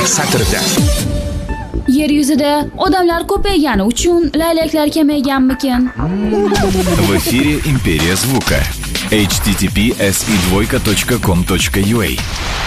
satrda. Yer yuzida odamlar ko'paygani uchun laylaklar kamayganmikin? В эфире «Империя звука». https://com.ua